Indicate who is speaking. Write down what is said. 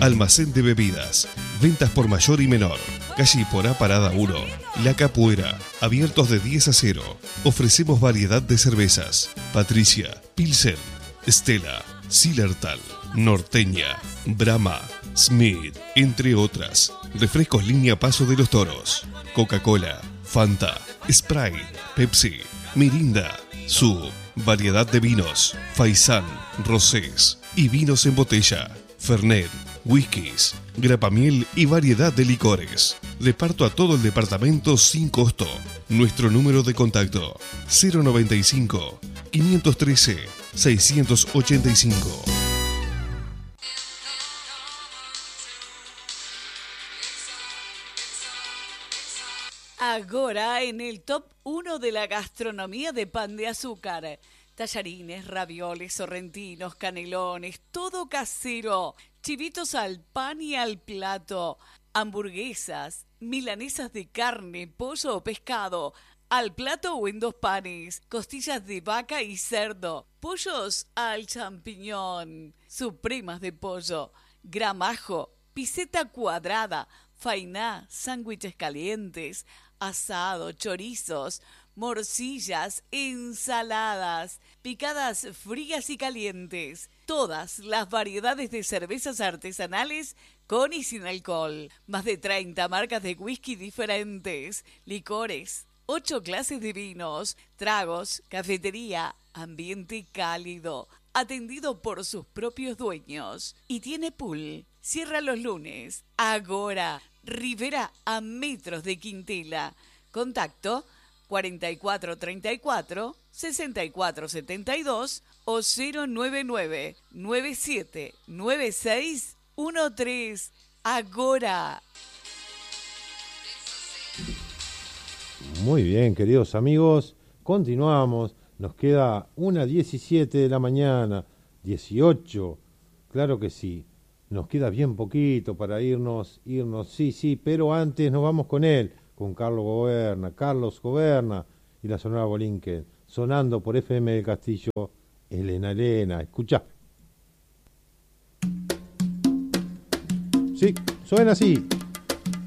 Speaker 1: Almacén de bebidas, ventas por mayor y menor. Calle Iporá Parada 1, La Capuera, abiertos de 10 a 0. Ofrecemos variedad de cervezas: Patricia, Pilsen, Stella, Zillertal, Norteña, Brahma, Smith, entre otras. Refrescos línea Paso de los Toros, Coca-Cola, Fanta, Sprite, Pepsi, Mirinda, Sub, variedad de vinos, Faisán, Rosés y vinos en botella, Fernet, whiskies, grapamiel y variedad de licores. Reparto a todo el departamento sin costo. Nuestro número de contacto: 095 513 685.
Speaker 2: Agora en el top 1 de la gastronomía de Pan de Azúcar. Tallarines, ravioles, sorrentinos, canelones, todo casero. Chivitos al pan y al plato. Hamburguesas, milanesas de carne, pollo o pescado, al plato o en 2 panes. Costillas de vaca y cerdo. Pollos al champiñón. Supremas de pollo. Gramajo, piseta cuadrada, fainá, sándwiches calientes, asado, chorizos, morcillas, ensaladas, picadas frías y calientes. Todas las variedades de cervezas artesanales con y sin alcohol. Más de 30 marcas de whisky diferentes, licores, 8 clases de vinos, tragos, cafetería, ambiente cálido, atendido por sus propios dueños. Y tiene pool. Cierra los lunes. Agora, Rivera, a metros de Quintela. Contacto 4434 6472 o 099 979613. Agora.
Speaker 3: Muy bien, queridos amigos, continuamos. Nos queda 1:17 de la mañana, 18, claro que sí. Nos queda bien poquito para irnos, sí, pero antes nos vamos con él, con Carlos Goberna y la Sonora Bolinquen, sonando por FM del Castillo, Elena, escucha. Sí, suena así.